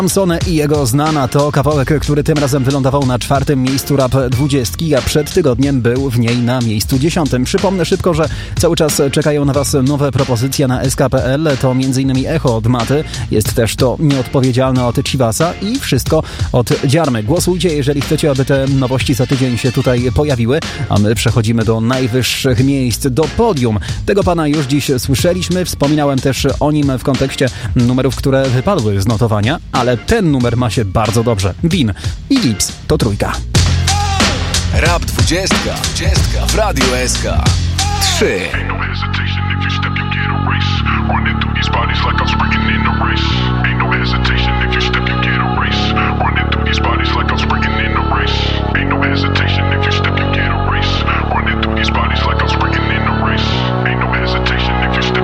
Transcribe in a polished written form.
Samson i jego Znana to kawałek, który tym razem wylądował na 4. miejscu Rap 20, a przed tygodniem był w niej na miejscu 10. Przypomnę szybko, że cały czas czekają na Was nowe propozycje na SK.pl. To m.in. Echo od Maty, jest też to Nieodpowiedzialne od Chivasa i Wszystko od Dziarmy. Głosujcie, jeżeli chcecie, aby te nowości za tydzień się tutaj pojawiły, a my przechodzimy do najwyższych miejsc, do podium. Tego pana już dziś słyszeliśmy, wspominałem też o nim w kontekście numerów, które wypadły z notowania, ale ten numer ma się bardzo dobrze. Win i Gips to trójka. Rap 20 w Radiu SK. 3.